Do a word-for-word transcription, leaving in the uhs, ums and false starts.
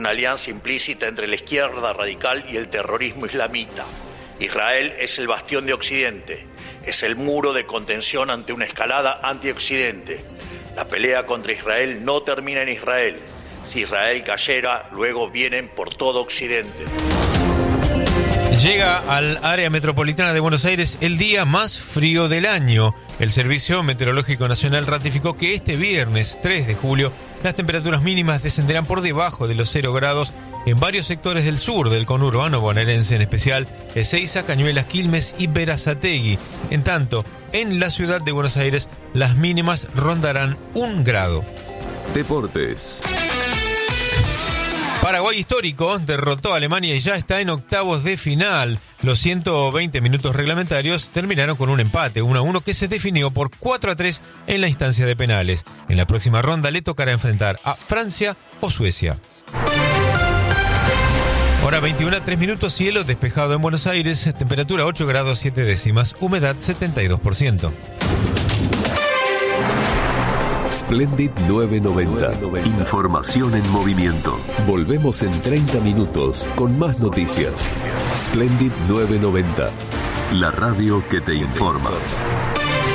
una alianza implícita entre la izquierda radical y el terrorismo islamita. Israel es el bastión de Occidente, es el muro de contención ante una escalada anti-Occidente. La pelea contra Israel no termina en Israel. Si Israel cayera, luego vienen por todo Occidente. Llega al área metropolitana de Buenos Aires el día más frío del año. El Servicio Meteorológico Nacional ratificó que este viernes tres de julio las temperaturas mínimas descenderán por debajo de los cero grados en varios sectores del sur del conurbano bonaerense, en especial Ezeiza, Cañuelas, Quilmes y Berazategui. En tanto, en la ciudad de Buenos Aires las mínimas rondarán un grado. Deportes. Paraguay histórico derrotó a Alemania y ya está en octavos de final. Los ciento veinte minutos reglamentarios terminaron con un empate uno a uno que se definió por cuatro a tres en la instancia de penales. En la próxima ronda le tocará enfrentar a Francia o Suecia. Hora veintiuno, tres minutos, cielo despejado en Buenos Aires, temperatura ocho grados siete décimas, humedad setenta y dos por ciento. Splendid novecientos noventa. Información en movimiento. Volvemos en treinta minutos con más noticias. Splendid novecientos noventa. La radio que te informa.